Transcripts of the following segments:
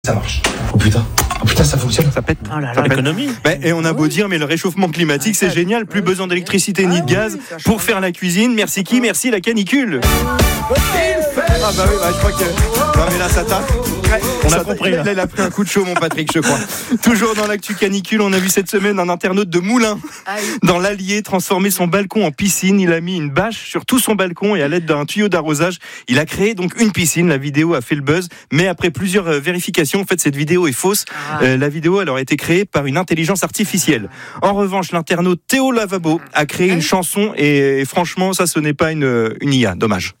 Ça marche. Oh putain, ça fonctionne. Ça pète. Oh là là, l'économie. Et on a beau dire, mais le réchauffement climatique, c'est génial. Plus besoin d'électricité ni de gaz pour faire la cuisine. Merci qui ? Merci la canicule. Ah bah oui, je crois que... Non mais là, ça tape. On a compris. Là, il a pris un coup de chaud, mon Patrick, je crois. Toujours dans l'actu canicule, on a vu cette semaine un internaute de Moulins, dans l'Allier, transformer son balcon en piscine. Il a mis une bâche sur tout son balcon et à l'aide d'un tuyau d'arrosage, il a créé donc une piscine. La vidéo a fait le buzz, mais après plusieurs vérifications, en fait, cette vidéo est fausse. La vidéo, elle aurait été créée par une intelligence artificielle. En revanche, l'internaute Théo Lavabo a créé une chanson et franchement, ça, ce n'est pas une IA. Dommage.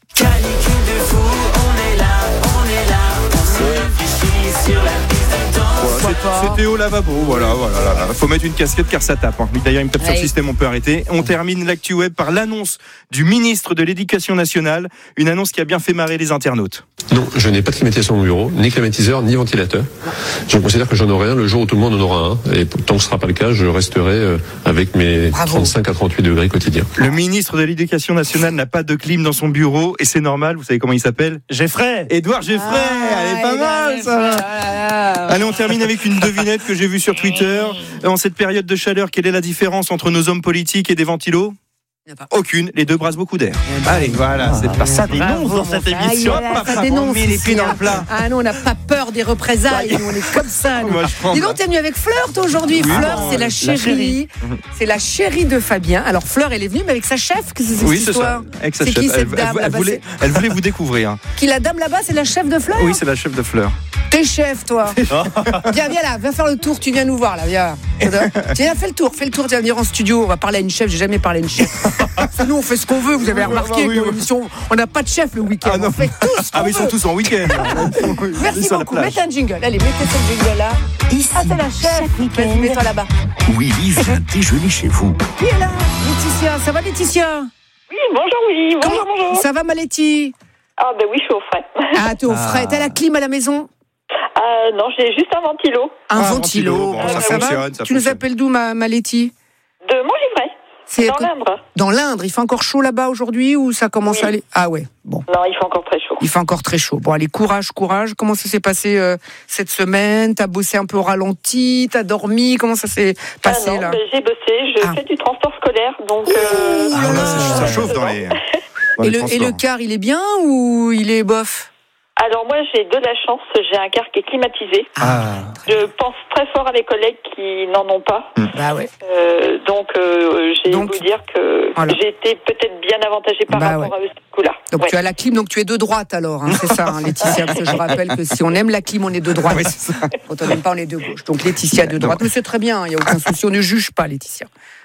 C'est Théo Lavabo, voilà. Faut mettre une casquette car ça tape. D'ailleurs, il me tape sur le système, on peut arrêter. On termine l'actu web par l'annonce du ministre de l'Éducation nationale, une annonce qui a bien fait marrer les internautes. Non, je n'ai pas de climatisation dans mon bureau, ni climatiseur, ni ventilateur. Je considère que j'en aurai un le jour où tout le monde en aura un. Et tant que ce ne sera pas le cas, je resterai avec mes 35 à 38 degrés quotidiens. Le ministre de l'Éducation nationale n'a pas de clim dans son bureau et c'est normal. Vous savez comment il s'appelle ? Geffray. Édouard Geffray. Elle est pas mal, ça. Allez, on termine avec une devinette que j'ai vue sur Twitter. En cette période de chaleur, quelle est la différence entre nos hommes politiques et des ventilos ? Aucune, les deux brassent beaucoup d'air. Allez, voilà, c'est pas Ça dénonce dans cette émission. Ça dénonce. Les pieds dans le plat. Ah non, on n'a pas peur des représailles, nous, on est comme ça. Moi, je prends. Dis donc, t'es venu avec Fleur, toi, aujourd'hui. Oui, Fleur, non, c'est la chérie. C'est la chérie de Fabien. Alors, Fleur, elle est venue, mais avec sa chef. Que c'est Oui, cette c'est histoire. ça. Avec sa C'est chef. qui, cette dame Elle voulait vous découvrir. Qui, la dame là-bas, c'est la chef de Fleur ? Oui, c'est la chef de Fleur. T'es chef, toi. Viens là, viens faire le tour, tu viens nous voir, là, viens. Tiens, fais le tour, tu vas venir en studio, on va parler à une chef, j'ai jamais parlé à une chef. Nous, on fait ce qu'on veut, vous avez remarqué, l'émission, on n'a pas de chef le week-end, on fait tout ce qu'on veut. Ils sont tous en week-end. Merci beaucoup, mettez un jingle, allez, mettez ce jingle là. Ici, C'est la chef, vas-y, mets-toi là-bas. Willy vient déjeuner chez vous. Qui est là ? Laetitia, ça va Laetitia ? Oui, bonjour Willy, bonjour. Ça va ma Letty ? Ah ben oui, je suis au frais. Ah, t'es au frais, t'as la clim à la maison ? Non, j'ai juste un ventilo. Un ventilo, bon, ça va ? fonctionne. Tu nous appelles d'où ma Letty ? De Montgivray, dans l'Indre. Dans l'Indre, il fait encore chaud là-bas aujourd'hui ou ça commence à aller ? Ah ouais, bon. Non, il fait encore très chaud. Il fait encore très chaud. Bon, allez, courage. Comment ça s'est passé cette semaine ? T'as bossé un peu au ralenti ? T'as dormi ? Comment ça s'est passé là ? J'ai bossé, je fais du transport scolaire, donc... Ça chauffe dans les... Et le car, il est bien ou il est bof ? Alors moi, j'ai de la chance, j'ai un car qui est climatisé. Je pense très fort à mes collègues qui n'en ont pas. Bah ouais. Donc, j'ai vous dire que j'ai été peut-être bien avantagée par rapport à ce coup-là. Donc tu as la clim, donc tu es de droite alors, hein, c'est ça, hein, Laetitia, parce que je rappelle que si on aime la clim, on est de droite. Quand on n'aime pas, on est de gauche. Donc Laetitia de droite, mais c'est très bien, il n'y a aucun souci, on ne juge pas Laetitia.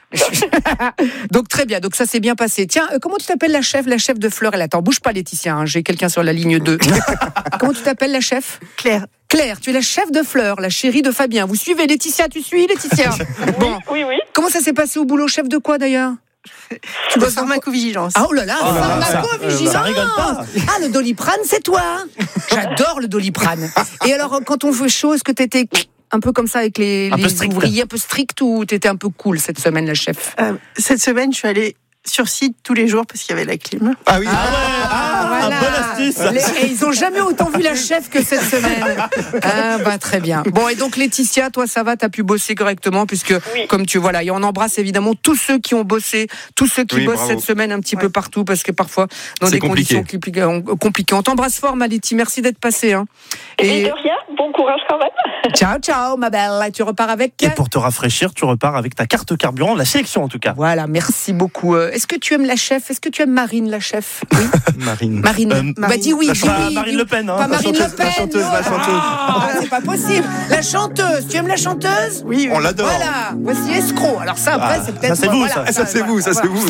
Donc très bien, donc ça s'est bien passé. Tiens, comment tu t'appelles la chef de Fleur ? Elle attend, bouge pas Laetitia, hein, j'ai quelqu'un sur la ligne 2. Comment tu t'appelles la chef ? Claire, tu es la chef de Fleur, la chérie de Fabien. Vous suivez Laetitia, tu suis Laetitia ? Bon. Oui. Comment ça s'est passé au boulot, chef de quoi d'ailleurs ? tu bosses en pharmacovigilance. Ah, oh là là, pharmacovigilance. Ça rigole pas. Ah, le Doliprane, c'est toi. J'adore le Doliprane. Et alors, quand on fait chaud, est-ce que t'étais un peu comme ça avec les ouvriers, un peu strict, ou t'étais un peu cool cette semaine, la chef ? Cette semaine, je suis allée sur site tous les jours parce qu'il y avait la clim. Ah oui. Voilà. Bonne astuce. Et ils ont jamais autant vu la chef que cette semaine. Ah bah très bien. Bon, et donc Laetitia, toi ça va, t'as pu bosser correctement puisque comme tu voilà, et on embrasse évidemment tous ceux qui ont bossé, tous ceux qui bossent cette semaine un petit peu partout parce que parfois dans des conditions compliquées. On t'embrasse fort, ma Letty. Merci d'être passée. Hein. Et de rien, bon courage quand même. Ciao, ma belle. Tu repars avec. Et pour te rafraîchir, tu repars avec ta carte carburant, la sélection en tout cas. Voilà, merci beaucoup. Est-ce que tu aimes la chef ? Est-ce que tu aimes Marine, la chef ? Oui. Marine. Bah dis oui. Marine Le Pen. Hein, pas Marine Le Pen. La chanteuse. C'est pas possible. La chanteuse. Tu aimes la chanteuse ? Oui. On l'adore. Voilà. Voici escroc. Alors ça, après, c'est peut-être. Ça c'est vous, Ça c'est vous.